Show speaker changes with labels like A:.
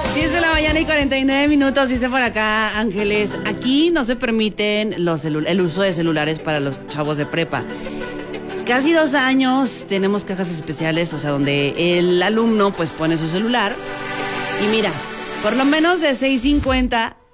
A: 10 de la mañana y 49 minutos, dice por acá Ángeles. Aquí no se permiten el uso de celulares para los chavos de prepa. Casi 2 años tenemos cajas especiales, o sea, donde el alumno pues pone su celular. Y mira, por lo menos de 6.50